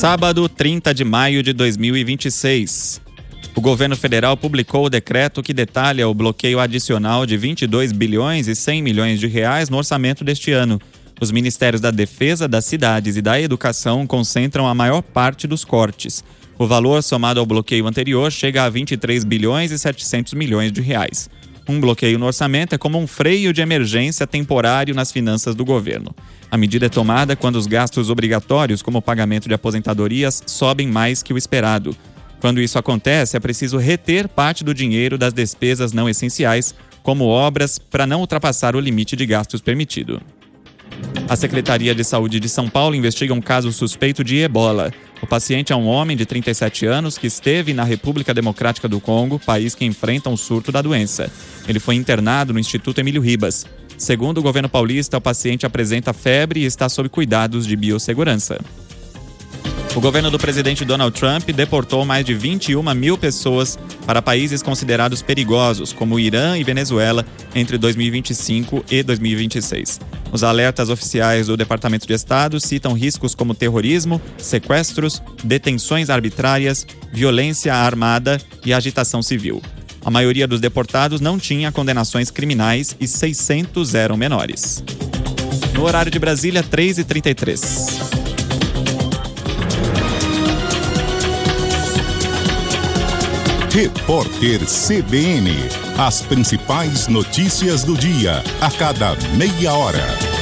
Sábado, 30 de maio de 2026. O governo federal publicou o decreto que detalha o bloqueio adicional de 22 bilhões e 100 milhões de reais no orçamento deste ano. Os ministérios da Defesa, das Cidades e da Educação concentram a maior parte dos cortes. O valor, somado ao bloqueio anterior, chega a 23 bilhões e 700 milhões de reais. Um bloqueio no orçamento é como um freio de emergência temporário nas finanças do governo. A medida é tomada quando os gastos obrigatórios, como o pagamento de aposentadorias, sobem mais que o esperado. Quando isso acontece, é preciso reter parte do dinheiro das despesas não essenciais, como obras, para não ultrapassar o limite de gastos permitido. A Secretaria de Saúde de São Paulo investiga um caso suspeito de ebola. O paciente é um homem de 37 anos que esteve na República Democrática do Congo, país que enfrenta um surto da doença. Ele foi internado no Instituto Emílio Ribas. Segundo o governo paulista, o paciente apresenta febre e está sob cuidados de biossegurança. O governo do presidente Donald Trump deportou mais de 21 mil pessoas para países considerados perigosos, como Irã e Venezuela, entre 2025 e 2026. Os alertas oficiais do Departamento de Estado citam riscos como terrorismo, sequestros, detenções arbitrárias, violência armada e agitação civil. A maioria dos deportados não tinha condenações criminais e 600 eram menores. No horário de Brasília, 3h33. Repórter CBN. As principais notícias do dia, a cada meia hora.